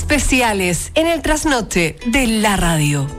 especiales en el trasnoche de la radio.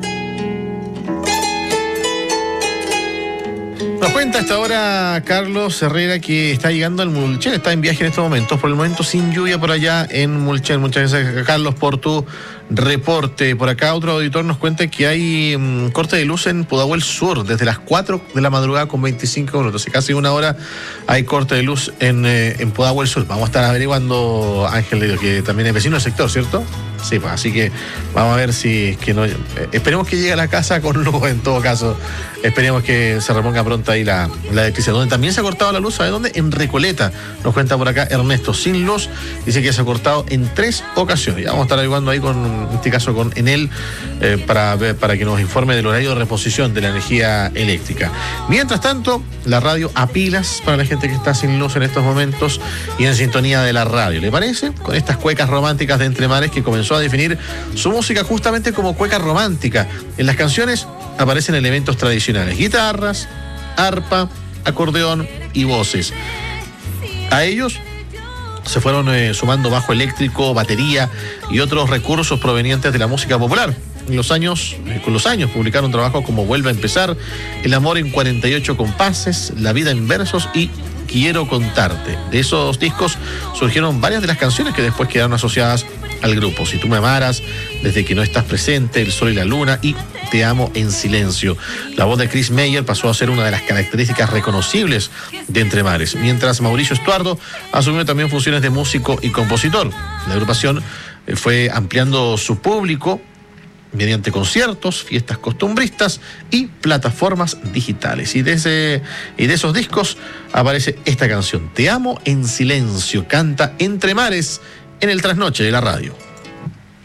Nos cuenta hasta ahora Carlos Herrera que está llegando al Mulchen, está en viaje en estos momentos, por el momento sin lluvia por allá en Mulchen. Muchas gracias, Carlos, por tu reporte. Por acá otro auditor nos cuenta que hay corte de luz en Pudahuel Sur desde las 4 de la madrugada con 25 minutos. Hace casi una hora hay corte de luz en Pudahuel Sur. Vamos a estar averiguando, Ángel, que también es vecino del sector, ¿cierto? Sí, pues así que vamos a ver si que no. Esperemos que llegue a la casa con luz en todo caso. Esperemos que se reponga pronto ahí la electricidad. Donde también se ha cortado la luz, ¿sabe dónde? En Recoleta. Nos cuenta por acá Ernesto, sin luz. Dice que se ha cortado en 3 ocasiones. Ya vamos a estar averiguando ahí en este caso con Enel para que nos informe del horario de reposición de la energía eléctrica. Mientras tanto, la radio a pilas para la gente que está sin luz en estos momentos y en sintonía de la radio. ¿Le parece? Con estas cuecas románticas de Entre Mares, que comenzó a definir su música justamente como cueca romántica. En las canciones aparecen elementos tradicionales: guitarras, arpa, acordeón y voces. A ellos se fueron sumando bajo eléctrico, batería y otros recursos provenientes de la música popular. Con los años publicaron trabajos como Vuelve a empezar, El amor en 48 compases, La vida en versos y Quiero contarte. De esos discos surgieron varias de las canciones que después quedaron asociadas al grupo: Si tú me amaras, Desde que no estás presente, El sol y la luna y Te amo en silencio. La voz de Chris Meyer pasó a ser una de las características reconocibles de Entre Mares, mientras Mauricio Estuardo asumió también funciones de músico y compositor. La agrupación fue ampliando su público mediante conciertos, fiestas costumbristas y plataformas digitales. Y de esos discos aparece esta canción, Te amo en silencio, canta Entre Mares en el trasnoche de la radio.